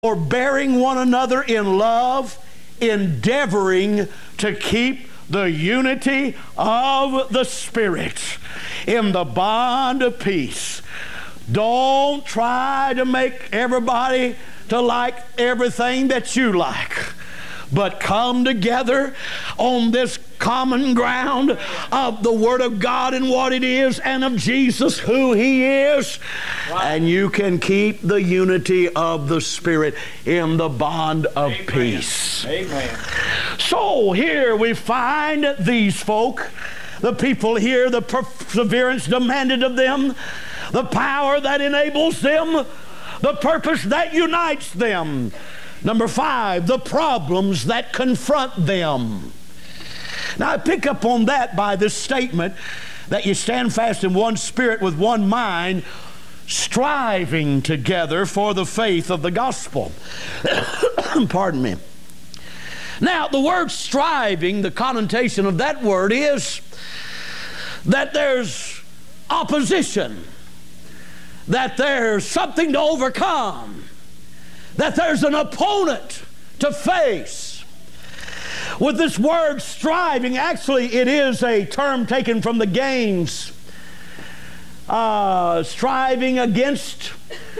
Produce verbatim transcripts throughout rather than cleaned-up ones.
or bearing one another in love, endeavoring to keep the unity of the Spirit in the bond of peace. Don't try to make everybody to like everything that you like, but come together on this common ground of the Word of God and what it is, and of Jesus who He is. Right. And you can keep the unity of the Spirit in the bond of Amen. Peace. Amen. So here we find these folk, the people here, the perseverance demanded of them, the power that enables them, the purpose that unites them. Number five, the problems that confront them. Now I pick up on that by this statement that you stand fast in one spirit with one mind, striving together for the faith of the gospel. Pardon me. Now the word striving, the connotation of that word is that there's opposition, that there's something to overcome, that there's an opponent to face. With this word striving, actually it is a term taken from the games. Uh, striving against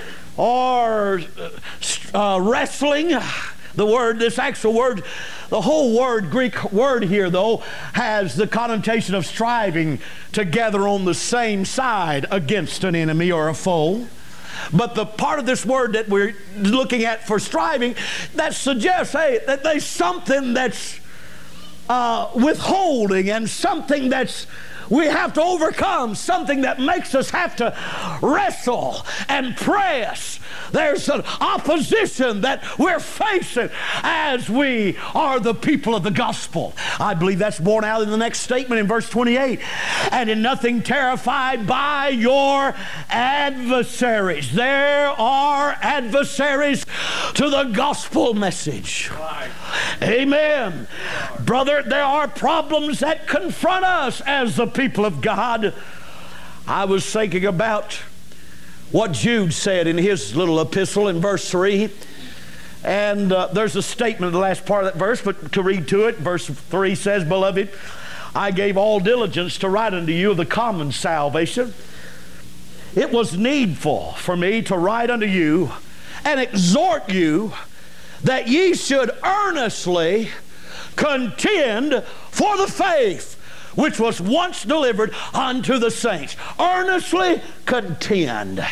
or uh, wrestling. The word, this actual word, the whole word, Greek word here though, has the connotation of striving together on the same side against an enemy or a foe. But the part of this word that we're looking at for striving, that suggests, hey, that there's something that's uh, withholding and something that's we have to overcome, something that makes us have to wrestle and press. There's an opposition that we're facing as we are the people of the gospel. I believe that's borne out in the next statement in verse twenty-eight. And in nothing terrified by your adversaries. There are adversaries to the gospel message. Right. Amen. Brother, there are problems that confront us as the people of God. I was thinking about what Jude said in his little epistle in verse three. And uh, there's a statement in the last part of that verse, but to read to it, verse three says, Beloved, I gave all diligence to write unto you of the common salvation. It was needful for me to write unto you and exhort you that ye should earnestly contend for the faith which was once delivered unto the saints. Earnestly contend.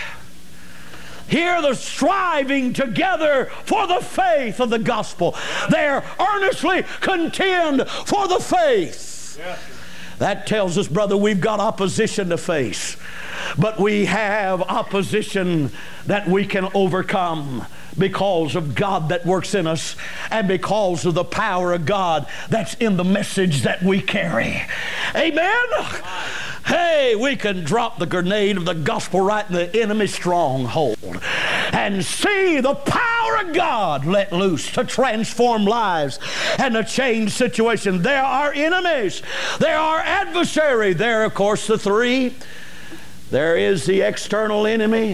Here they're striving together for the faith of the gospel. They're earnestly contend for the faith. Yes. That tells us, brother, we've got opposition to face. But we have opposition that we can overcome because of God that works in us and because of the power of God that's in the message that we carry. Amen? Hey, we can drop the grenade of the gospel right in the enemy's stronghold and see the power of God let loose to transform lives and to change situations. There are enemies. There are adversaries. There, of course, the three. There is the external enemy.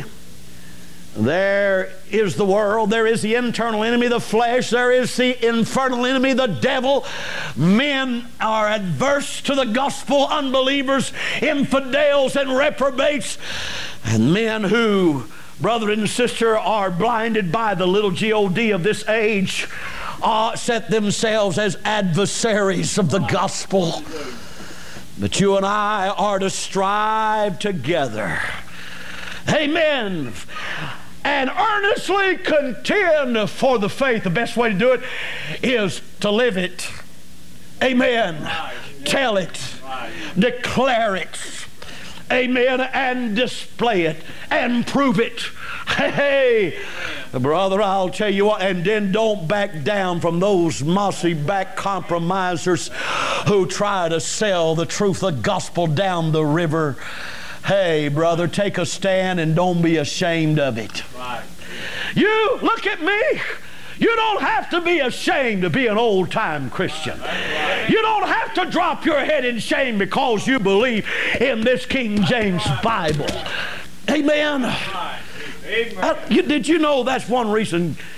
There is the world. There is the internal enemy, the flesh. There is the infernal enemy, the devil. Men are adverse to the gospel, unbelievers, infidels, and reprobates. And men who, brother and sister, are blinded by the little God of this age, uh, set themselves as adversaries of the gospel. But you and I are to strive together. Amen. And earnestly contend for the faith. The best way to do it is to live it. Amen. Right. Tell it. Right. Declare it. Amen. And display it. And prove it. Hey, brother, I'll tell you what, and then don't back down from those mossy back compromisers who try to sell the truth of the gospel down the river. Hey, brother, take a stand and don't be ashamed of it. Right. You, look at me. You don't have to be ashamed to be an old-time Christian. Right. You don't have to drop your head in shame because you believe in this King James Bible. Amen. Right. Amen. Uh, you, did you know that's one reason